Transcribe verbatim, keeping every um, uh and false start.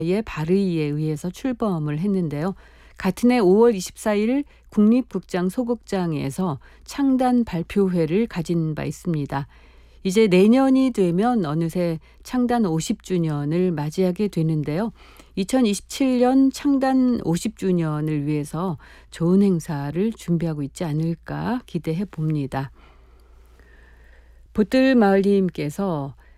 의 발의에 의해서 출범을 했는데요. 같은 해 오월 이십사일 국립극장 소극장에서 창단 발표회를 가진 바 있습니다. 이제 내년이 되면 어느새 창단 오십 주년을 맞이하게 되는데요. 이천이십칠년 창단 오십 주년을 위해서 좋은 행사를 준비하고 있지 않을까 기대해 봅니다. 보뜰마을님께서